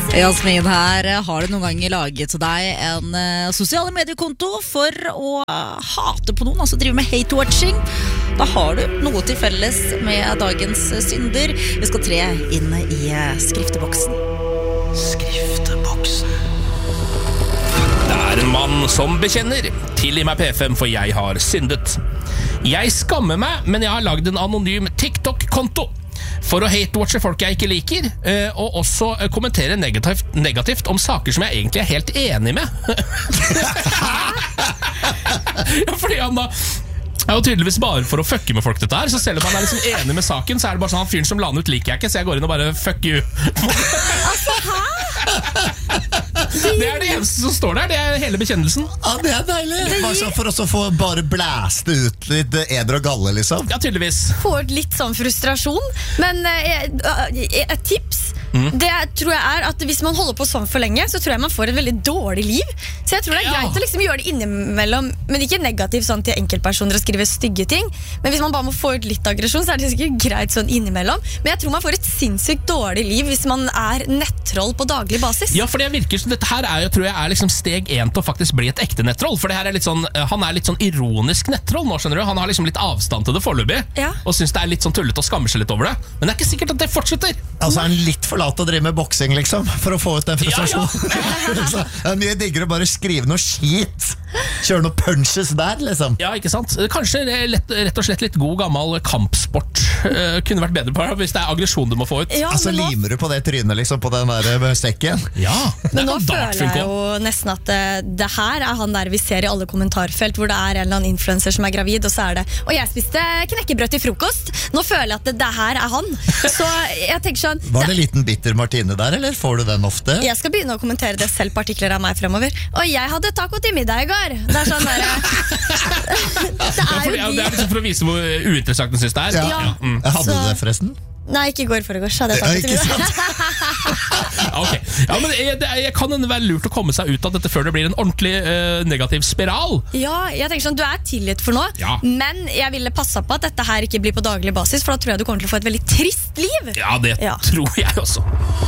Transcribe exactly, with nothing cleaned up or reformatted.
Jasmin her, har du noen gang laget deg en uh, sosiale mediekonto for å uh, hate på noen, altså drive med hate-watching? Da har du noe til felles med dagens synder. Vi skal tre inn i uh, skrifteboksen. Skrifteboksen. Det er en mann som bekjenner. Tilgi meg P fem, for jeg har syndet. Jeg skammer meg, men jeg har laget en anonym TikTok-konto for å hate-watche folk jeg ikke liker, og også kommentere negativt, negativt om saker som jeg egentlig er helt enig med. Ja, fordi han da er jo tydeligvis bare for å fucke med folk dette her. Så selv om han er liksom enig med saken, så er det bare sånn, han fyren som la den ut liker jeg ikke, så jeg går inn og bare fuck you. Altså, hæ? Det er det eneste som står der. Det er hele bekjennelsen. Ja, det er deilig. Bare så for oss å få bare blæste ut litt eder og galle, liksom. Ja, tydeligvis. Får litt sånn frustrasjon. Men eh, et tips mm. det tror jeg er at hvis man holder på sånn for lenge, så tror jeg man får et veldig dårlig liv. Så jeg tror det er Ja. greit å liksom gjøre det innimellom, men ikke negativt sånn til enkeltpersoner og skrive stygge ting. Men hvis man bare må få ut litt aggresjon, så er det sikkert greit sånn innimellom. Men jeg tror man får et sinnssykt dårlig liv hvis man er nettroll på daglig basis. Ja, for det virker som dette her er jo, tror jeg, er liksom steg én til å faktisk bli et ekte nettroll. For det her er litt sånn, han er litt sånn ironisk nettroll nå, skjønner du. Han har liksom litt avstand til det foreløpig, Ja. og synes det er litt sånn tullete og skammer seg litt over det. Men det er ikke sikkert at det fortsetter. Altså er han litt for lat å drive med boksing, liksom, for å få ut den frustrasjonen. Ja, ja. Det er mye diggere å bare skrive noe skit. Kjøre noen punches der, liksom. Ja, ikke sant? Kanskje lett, rett og slett litt god gammel kampsport uh, kunne vært bedre på det, hvis det er aggresjon du må få ut. Ja, Altså men nå, limer du på det trynet, liksom, på den der med stekken. Ja, det men er nå noe føler jeg dartfilm jo nesten at det, det her er han der vi ser i alle kommentarfelt, hvor det er en eller annen influencer som er gravid, og så er det og jeg spiste knekkebrød til frokost. Nå føler jeg at det, det her er han. Så jeg tenker sånn Var det en liten bitter Martine der, eller får du den ofte? Jeg skal begynne å kommentere det selv på artikler av meg fremover. Og jeg hadde taco til middag i går. Det er sånn der, det Ja, er for, jo ja, det de er liksom for å vise hvor uinteressant den synes det er. Ja. Ja. Mm. Jeg hadde Så- det forresten. Nei, ikke i går foregårs hadde jeg Ja, taco til ikke middag. sant? Ja, ok. Ja, men jeg, det, jeg kan det være lurt å komme seg ut av dette før det blir en ordentlig eh, negativ spiral. Ja, jeg tenker sånn, du er tilgitt for nå, Ja. men jeg ville passe på at dette her ikke blir på daglig basis, for da tror jeg du kommer til å få et veldig trist liv. Ja, det Ja. tror jeg også.